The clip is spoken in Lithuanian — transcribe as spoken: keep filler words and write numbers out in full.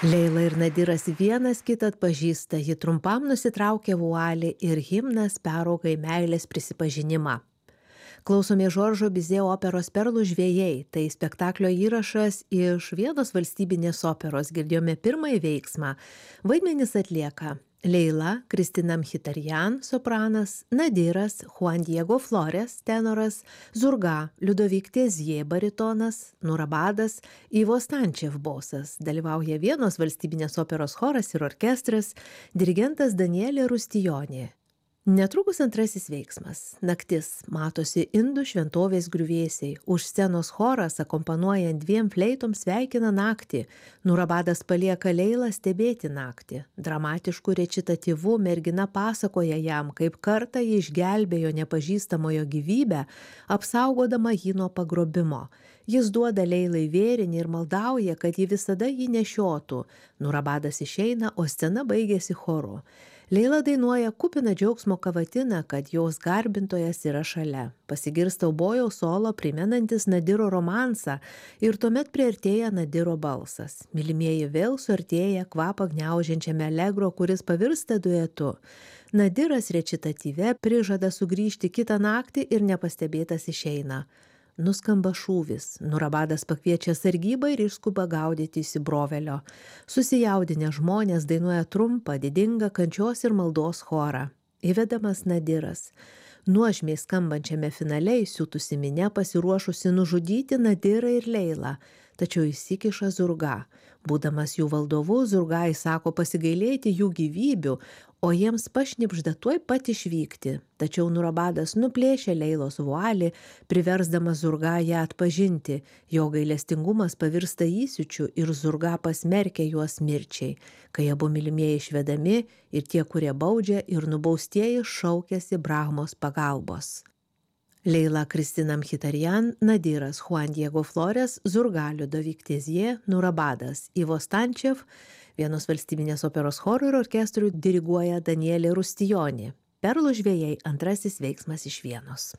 Leila ir Nadiras vienas kitą atpažįsta, ji trumpam nusitraukia vualį ir himnas perauga į meilės prisipažinimą. Klausome Žoržo Bizė operos Perlų žvejai, tai spektaklio įrašas iš Vienos valstybinės operos, girdėjome pirmąjį veiksmą. Vaidmenis atlieka Leila, Kristina Mchitarjan, sopranas, Nadiras, Juan Diego Flores, tenoras, Zurga, Liudovik Tezie, baritonas, Nurabadas, Ivo Stančev bosas. Dalyvauja Vienos valstybinės operos choras ir orkestras, dirigentas Danielė Rustijonė. Netrukus antrasis veiksmas. Naktis. Matosi indų šventovės griuvėsiai. Už scenos choras, akompanuojant dviem fleitom, sveikina naktį. Nurabadas palieka Leilą stebėti naktį. Dramatišku rečitatyvu mergina pasakoja jam, kaip kartą ji išgelbėjo nepažįstamojo gyvybę, apsaugodama jį nuo pagrobimo. Jis duoda Leilai vėrinį ir maldauja, kad ji visada jį nešiotų. Nurabadas išeina, o scena baigėsi choru. Leila dainuoja kupiną džiaugsmo kavatiną, kad jos garbintojas yra šalia. Pasigirsta obojaus solo primenantis Nadiro romansą ir tuomet priartėja Nadiro balsas. Mylimieji vėl suartėja kvapą gniaužiančiame allegro, kuris pavirsta duetu. Nadiras rečitatyve prižada sugrįžti kitą naktį ir nepastebėtas išeina. Nuskamba šūvis. Nurabadas pakviečia sargybą ir išskuba gaudyti įsibrovelio. Susijaudinę žmonės dainuoja trumpą, didingą kančios ir maldos chorą. Įvedamas Nadiras. Nuožmiai skambančiame finale įsiutusi minia pasiruošusi nužudyti Nadirą ir Leilą, tačiau įsikiša Zurga. Būdamas jų valdovu, Zurga įsako pasigailėti jų gyvybių, o jiems pašnibžda tuoj pat išvykti. Tačiau Nurabadas nuplėšia Leilos vualį, priversdamas Zurgą ją atpažinti. Jo gailestingumas pavirsta įsiučiu ir Zurga pasmerkia juos mirčiai. Kai abu mylimieji išvedami ir tie, kurie baudžia, ir nubaustieji šaukiasi Brahmos pagalbos. Leila, Kristina Mchitarjan, Nadiras, Juan Diego Flores, Zurga, Liudovik Tezie, Nurabadas, Ivo Stančev, Vienos valstybinės operos chorui ir orkestrui diriguoja Danielė Rustijonė. Perlų žvejai antrasis veiksmas iš Vienos.